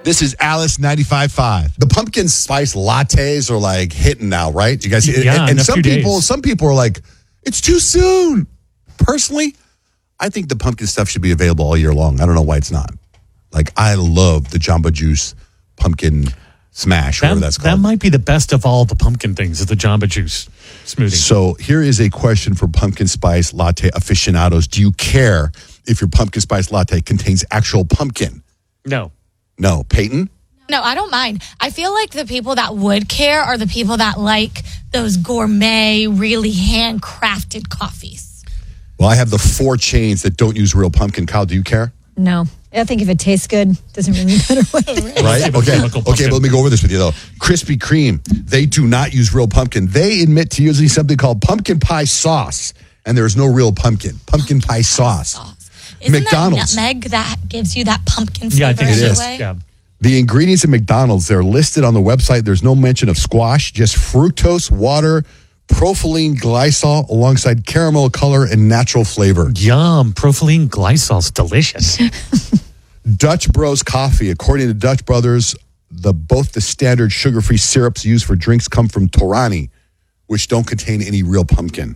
This is Alice 95.5. The pumpkin spice lattes are like hitting now, right? You guys, Yeah, and in a few some people are like, it's too soon. Personally, I think the pumpkin stuff should be available all year long. I don't know why it's not. Like, I love the Jamba Juice pumpkin smash, whatever that's called. That might be the best of all the pumpkin things, is the Jamba Juice smoothie. So here is a question for pumpkin spice latte aficionados. Do you care if your pumpkin spice latte contains actual pumpkin? No. No. Peyton? No, I don't mind. I feel like the people that would care are the people that like those gourmet, really handcrafted coffees. Well, I have the 4 chains that don't use real pumpkin. Kyle, do you care? No. I think if it tastes good, it doesn't really matter what it is. Right? Okay, but let me go over this with you, though. Krispy Kreme, they do not use real pumpkin. They admit to using something called pumpkin pie sauce, and there is no real pumpkin. Pumpkin pie sauce. Isn't McDonald's. that nutmeg that gives you that pumpkin flavor? Yeah, I think it is. Anyway? Yeah. The ingredients at McDonald's, they're listed on the website. There's no mention of squash, just fructose, water, propylene glycol alongside caramel color and natural flavor. Yum. Propylene glycol's delicious. Dutch Bros Coffee. According to Dutch Brothers, both the standard sugar-free syrups used for drinks come from Torani, which don't contain any real pumpkin.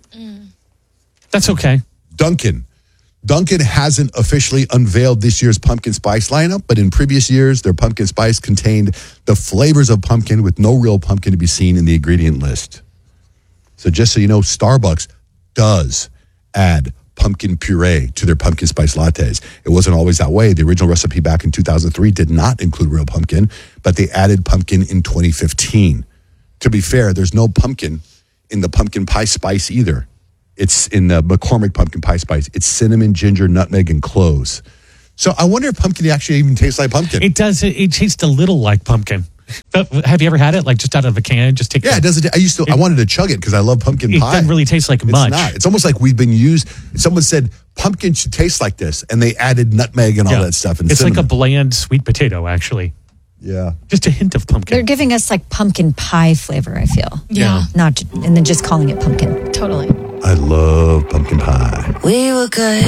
That's okay. Dunkin' hasn't officially unveiled this year's pumpkin spice lineup, but in previous years, their pumpkin spice contained the flavors of pumpkin with no real pumpkin to be seen in the ingredient list. So just so you know, Starbucks does add pumpkin puree to their pumpkin spice lattes. It wasn't always that way. The original recipe back in 2003 did not include real pumpkin, but they added pumpkin in 2015. To be fair, there's no pumpkin in the pumpkin pie spice either. It's in the McCormick pumpkin pie spice. It's cinnamon, ginger, nutmeg, and cloves. So I wonder if pumpkin actually even tastes like pumpkin. It does. It tastes a little like pumpkin. But have you ever had it? Like just out of a can? Just take. Yeah, it does. I wanted to chug it because I love pumpkin pie. It doesn't really taste like much. It's not. It's almost like we've been used. Someone said pumpkin should taste like this, and they added nutmeg and all that stuff. And it's cinnamon. like a bland sweet potato, actually. Yeah. Just a hint of pumpkin. They're giving us like pumpkin pie flavor, I feel. Yeah. And then just calling it pumpkin. Totally. I love pumpkin pie. We were good.